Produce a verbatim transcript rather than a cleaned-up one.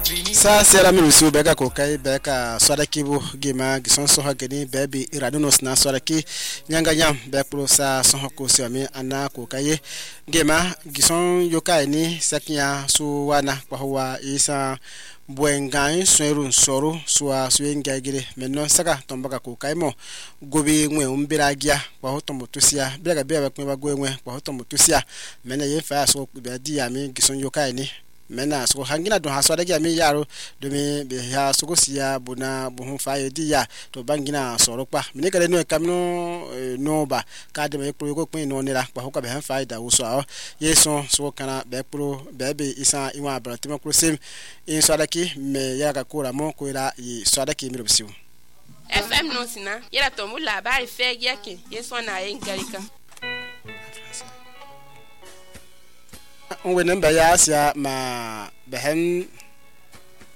Sa sera mi rusu beka ko kai beka swadaki bu gima gison so hageni bebi iradunos na swadaki nyanga nyam be pro sa so ko siami ana ko kai gema gison yokai ni sakia su wana kwa huwa isa buengai sweru soro suwa suenga gire menno saka tombaka ko kai mo gobi nwe umbiragia kwa hotombo tusia bega bega kwa gwenwe kwa hotombo tusia mena ye fa so be di ami gison yokai ni mena so hangina do haswa dagi ami yaro do me be ha so gosia bona bo hu fa yedi ya to bangina so ropa mini kale no kamno no ba ka de me pro ko pin no nira pa ho ka be ha fa da wo so a yeso so kana be pro be be isa iwa abratima ko sim in so daki me ya ka kora mo ko ira yi so daki mi robsiu F M no sina yera to mu labari fe yake yeso na yin garika onwe namba ya asia ma behen